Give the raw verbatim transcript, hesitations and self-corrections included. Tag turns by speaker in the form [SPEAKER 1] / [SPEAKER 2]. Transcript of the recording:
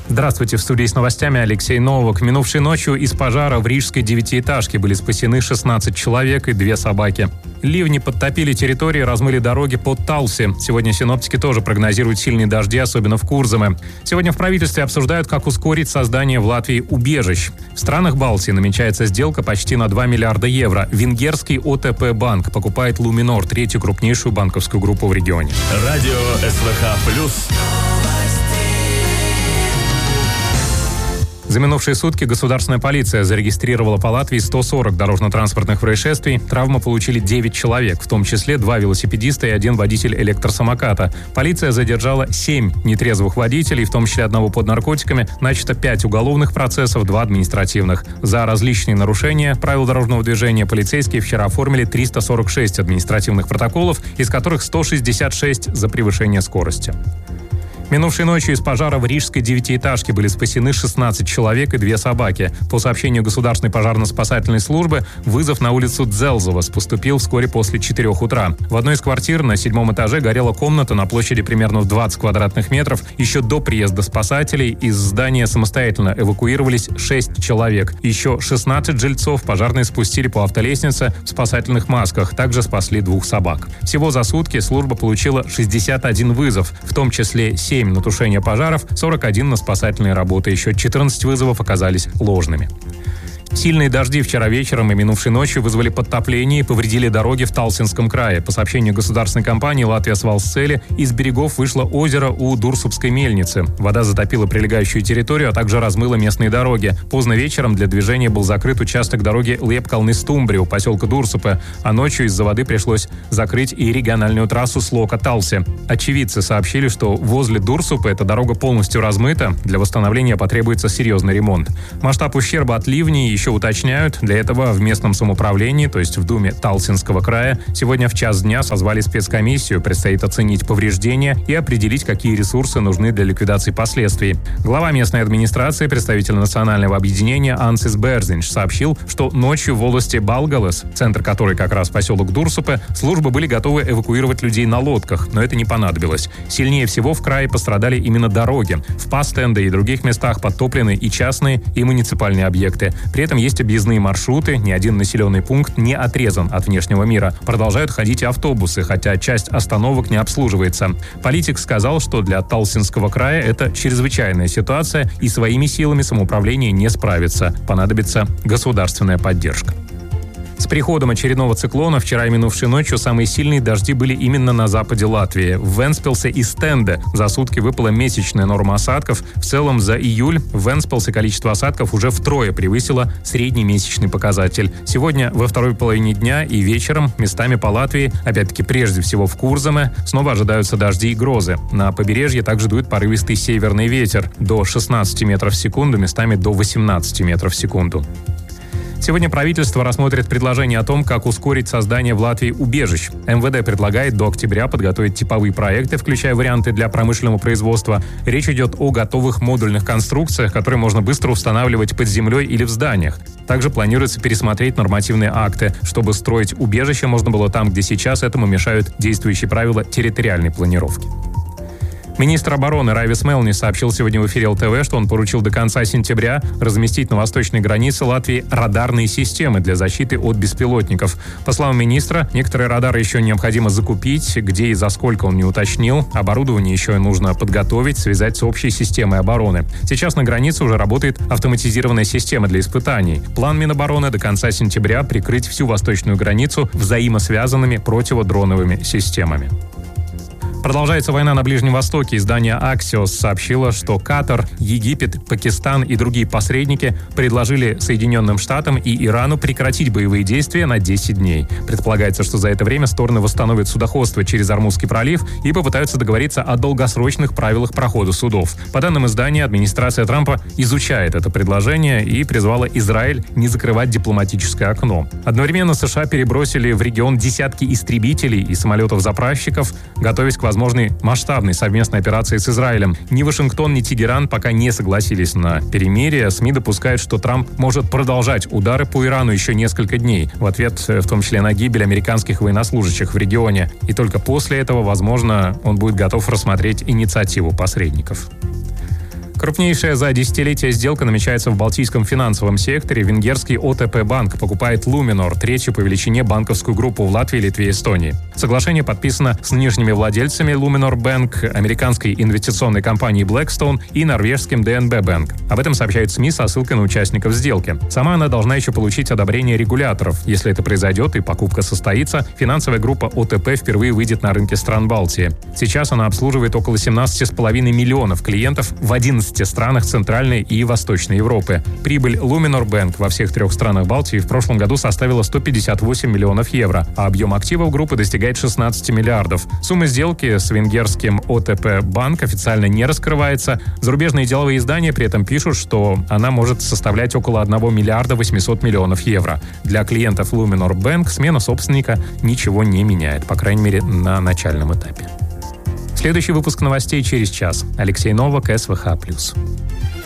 [SPEAKER 1] Здравствуйте, в студии с новостями Алексей Новак. Минувшей ночью из пожара в рижской девятиэтажке были спасены шестнадцать человек и две собаки. Ливни подтопили территории, размыли дороги под Талси. Сегодня синоптики тоже прогнозируют сильные дожди, особенно в Курзаме. Сегодня в правительстве обсуждают, как ускорить создание в Латвии убежищ. В странах Балтии намечается сделка почти на два миллиарда евро. Венгерский О Т П-банк покупает Луминор, третью крупнейшую банковскую группу в регионе.
[SPEAKER 2] Радио С В Х плюс.
[SPEAKER 1] За минувшие сутки государственная полиция зарегистрировала по Латвии сто сорок дорожно-транспортных происшествий. Травмы получили девять человек, в том числе два велосипедиста и один водитель электросамоката. Полиция задержала семь нетрезвых водителей, в том числе одного под наркотиками. Начато пять уголовных процессов, два административных. За различные нарушения правил дорожного движения полицейские вчера оформили триста сорок шесть административных протоколов, из которых сто шестьдесят шесть за превышение скорости. Минувшей ночью из пожара в рижской девятиэтажке были спасены шестнадцать человек и две собаки. По сообщению Государственной пожарно-спасательной службы, вызов на улицу Дзелзовас поступил вскоре после четырех утра. В одной из квартир на седьмом этаже горела комната на площади примерно в двадцать квадратных метров. Еще до приезда спасателей из здания самостоятельно эвакуировались шесть человек. Еще шестнадцать жильцов пожарные спустили по автолестнице в спасательных масках. Также спасли двух собак. Всего за сутки служба получила шестьдесят один вызов, в том числе семь на тушение пожаров, сорок один на спасательные работы. Еще четырнадцать вызовов оказались ложными. Сильные дожди вчера вечером и минувшей ночью вызвали подтопление и повредили дороги в Талсинском крае. По сообщению государственной компании «Латвия Свалсцели», из берегов вышло озеро у Дурсупской мельницы. Вода затопила прилегающую территорию, а также размыла местные дороги. Поздно вечером для движения был закрыт участок дороги Лепкалны-Стумбри у поселка Дурсупе, а ночью из-за воды пришлось закрыть и региональную трассу Слока-Талси. Очевидцы сообщили, что возле Дурсупе эта дорога полностью размыта. Для восстановления потребуется серьезный ремонт. Масштаб ущерба от ливней еще уточняют. Для этого в местном самоуправлении, то есть в Думе Талсинского края, сегодня в час дня созвали спецкомиссию. Предстоит оценить повреждения и определить, какие ресурсы нужны для ликвидации последствий. Глава местной администрации, представитель национального объединения Ансис Берзинш, сообщил, что ночью в волости Балгалес, центр которой как раз поселок Дурсупе, службы были готовы эвакуировать людей на лодках, но это не понадобилось. Сильнее всего в крае пострадали именно дороги. В Пастенде и других местах подтоплены и частные, и муниципальные объекты. При этом есть объездные маршруты, ни один населенный пункт не отрезан от внешнего мира. Продолжают ходить и автобусы, хотя часть остановок не обслуживается. Политик сказал, что для Талсинского края это чрезвычайная ситуация и своими силами самоуправление не справится. Понадобится государственная поддержка. С приходом очередного циклона вчера и минувшей ночью самые сильные дожди были именно на западе Латвии. В Вентспилсе и Стенде за сутки выпала месячная норма осадков. В целом за июль в Вентспилсе количество осадков уже втрое превысило средний месячный показатель. Сегодня во второй половине дня и вечером местами по Латвии, опять-таки прежде всего в Курзаме, снова ожидаются дожди и грозы. На побережье также дует порывистый северный ветер до шестнадцати метров в секунду, местами до восемнадцати метров в секунду. Сегодня правительство рассмотрит предложение о том, как ускорить создание в Латвии убежищ. эм вэ дэ предлагает до октября подготовить типовые проекты, включая варианты для промышленного производства. Речь идет о готовых модульных конструкциях, которые можно быстро устанавливать под землей или в зданиях. Также планируется пересмотреть нормативные акты, чтобы строить убежище можно было там, где сейчас этому мешают действующие правила территориальной планировки. Министр обороны Райвис Мелни сообщил сегодня в эфире эл тэ вэ, что он поручил до конца сентября разместить на восточной границе Латвии радарные системы для защиты от беспилотников. По словам министра, некоторые радары еще необходимо закупить, где и за сколько он не уточнил. Оборудование еще нужно подготовить, связать с общей системой обороны. Сейчас на границе уже работает автоматизированная система для испытаний. План Минобороны до конца сентября прикрыть всю восточную границу взаимосвязанными противодроновыми системами. Продолжается война на Ближнем Востоке. Издание Axios сообщило, что Катар, Египет, Пакистан и другие посредники предложили Соединенным Штатам и Ирану прекратить боевые действия на десять дней. Предполагается, что за это время стороны восстановят судоходство через Ормузский пролив и попытаются договориться о долгосрочных правилах прохода судов. По данным издания, администрация Трампа изучает это предложение и призвала Израиль не закрывать дипломатическое окно. Одновременно США перебросили в регион десятки истребителей и самолетов-заправщиков, готовясь к возможной масштабной совместной операции с Израилем. Ни Вашингтон, ни Тегеран пока не согласились на перемирие. СМИ допускают, что Трамп может продолжать удары по Ирану еще несколько дней, в ответ в том числе на гибель американских военнослужащих в регионе. И только после этого, возможно, он будет готов рассмотреть инициативу посредников. Крупнейшая за десятилетие сделка намечается в балтийском финансовом секторе. Венгерский о тэ пэ-банк покупает Luminor, третью по величине банковскую группу в Латвии, Литве и Эстонии. Соглашение подписано с нынешними владельцами Luminor Bank, американской инвестиционной компанией Blackstone и норвежским дэ эн бэ Bank. Об этом сообщают СМИ со ссылкой на участников сделки. Сама она должна еще получить одобрение регуляторов. Если это произойдет и покупка состоится, финансовая группа о тэ пэ впервые выйдет на рынки стран Балтии. Сейчас она обслуживает около семнадцати с половиной миллионов клиентов в одиннадцати странах Центральной и Восточной Европы. Прибыль Luminor Bank во всех трех странах Балтии в прошлом году составила сто пятьдесят восемь миллионов евро, а объем активов группы достигает шестнадцати миллиардов. Сумма сделки с венгерским о тэ пэ-банк официально не раскрывается. Зарубежные деловые издания при этом пишут, что она может составлять около одного миллиарда восьмисот миллионов евро. Для клиентов Luminor Bank смена собственника ничего не меняет, по крайней мере, на начальном этапе. Следующий выпуск новостей через час. Алексей Новак, эс вэ ха плюс.